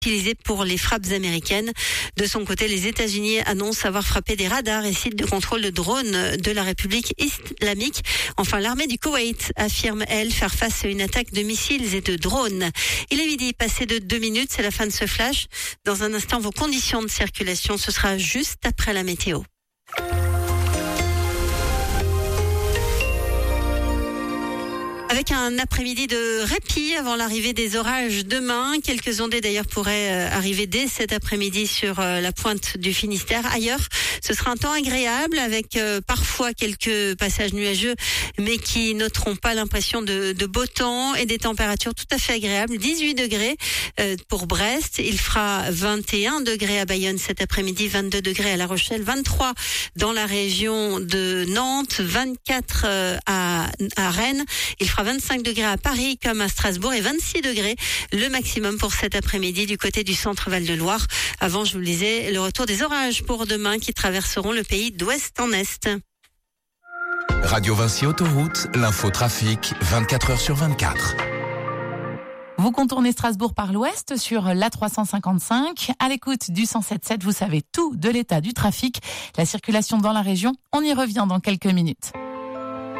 utilisé pour les frappes américaines. De son côté, les États-Unis annoncent avoir frappé des radars et sites de contrôle de drones de la République islamique. Enfin, l'armée du Koweït affirme, elle, faire face à une attaque de missiles et de drones. Il est midi, passé de 2 minutes, c'est la fin de ce flash. Dans un instant, vos conditions de circulation, ce sera juste après la météo. Avec un après-midi de répit avant l'arrivée des orages demain. Quelques ondées d'ailleurs pourraient arriver dès cet après-midi sur la pointe du Finistère. Ailleurs, ce sera un temps agréable avec parfois quelques passages nuageux, mais qui n'ôteront pas l'impression de beau temps et des températures tout à fait agréables. 18 degrés pour Brest. Il fera 21 degrés à Bayonne cet après-midi, 22 degrés à La Rochelle, 23 dans la région de Nantes, 24 à Rennes. Il fera 25 degrés à Paris comme à Strasbourg et 26 degrés le maximum pour cet après-midi du côté du centre Val-de-Loire. Avant, je vous le disais, le retour des orages pour demain qui traverseront le pays d'ouest en est. Radio Vinci Autoroute, l'infotrafic 24 heures sur 24. Vous contournez Strasbourg par l'ouest sur l'A355. À l'écoute du 107.7, vous savez tout de l'état du trafic, la circulation dans la région. On y revient dans quelques minutes.